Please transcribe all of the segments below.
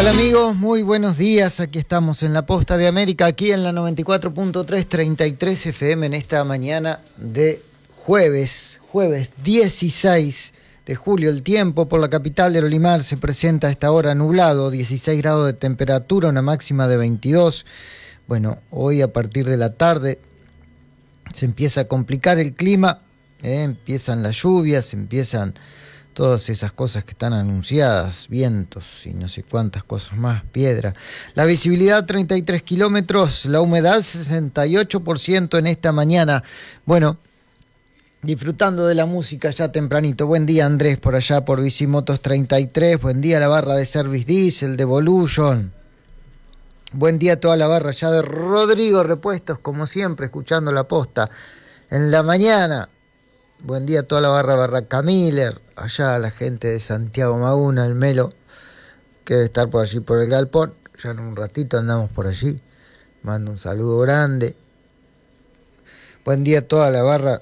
tal amigos? Muy buenos días, aquí estamos en la Posta de América, aquí en la 94.3 33 FM en esta mañana de jueves 16 de julio. El tiempo por la capital del Olimar se presenta a esta hora nublado, 16 grados de temperatura, una máxima de 22. Bueno, hoy a partir de la tarde se empieza a complicar el clima, empiezan las lluvias, empiezan todas esas cosas que están anunciadas, vientos y no sé cuántas cosas más, piedra. La visibilidad 33 kilómetros, la humedad 68% en esta mañana. Bueno, disfrutando de la música ya tempranito. Buen día Andrés por allá por Bicimotos 33, buen día la barra de Service Diesel, de Evolution. Buen día a toda la barra ya de Rodrigo Repuestos, como siempre, escuchando la posta en la mañana. Buen día a toda la Barraca Miller, allá a la gente de Santiago Maguna, el Melo, que debe estar por allí por el galpón. Ya en un ratito andamos por allí. Mando un saludo grande. Buen día a toda la barra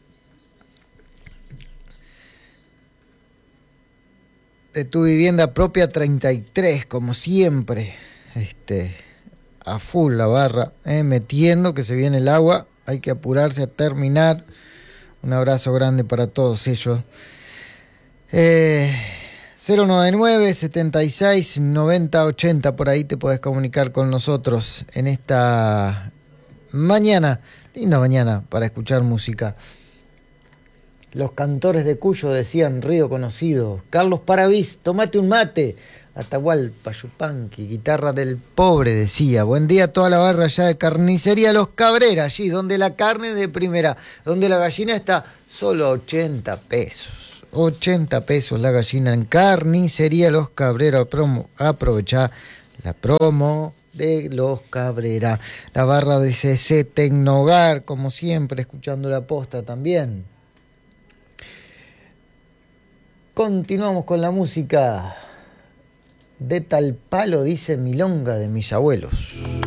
de Tu Vivienda Propia 33, como siempre. A full la barra, metiendo que se viene el agua. Hay que apurarse a terminar. Un abrazo grande para todos ellos. 099 76 90 80, por ahí te podés comunicar con nosotros en esta mañana, linda mañana para escuchar música. Los cantores de Cuyo decían río conocido. Carlos Paravís, tomate un mate. Atahualpa Yupanqui, guitarra del pobre, decía. Buen día a toda la barra allá de Carnicería Los Cabrera, allí donde la carne es de primera, donde la gallina está solo a 80 pesos. 80 pesos la gallina en Carnicería Los Cabrera. Aprovechá la promo de Los Cabrera. La barra de CC Tecnogar, como siempre, escuchando la posta también. Continuamos con la música. De tal palo dice milonga de mis abuelos.